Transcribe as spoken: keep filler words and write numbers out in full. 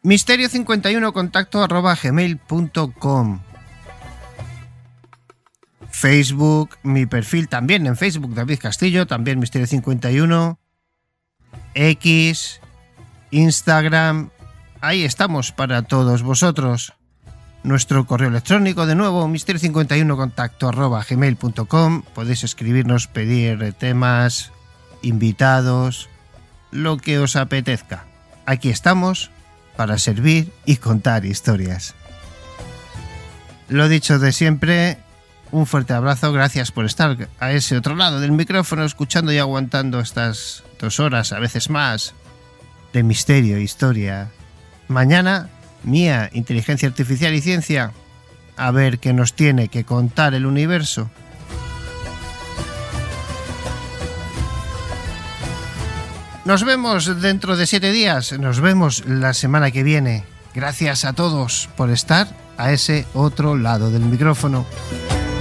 misterio cincuenta y uno contacto arroba gmail punto com. Facebook, mi perfil también en Facebook, David Castillo, también Misterio cincuenta y uno. X, Instagram, ahí estamos para todos vosotros. Nuestro correo electrónico, de nuevo, misterio cincuenta y uno contacto arroba gmail punto com. Podéis escribirnos, pedir temas, invitados, lo que os apetezca. Aquí estamos para servir y contar historias. Lo dicho de siempre, un fuerte abrazo, gracias por estar a ese otro lado del micrófono, escuchando y aguantando estas dos horas, a veces más, de misterio e historia. Mañana, Mía, inteligencia artificial y ciencia, a ver qué nos tiene que contar el universo. Nos vemos dentro de siete días, nos vemos la semana que viene. Gracias a todos por estar a ese otro lado del micrófono.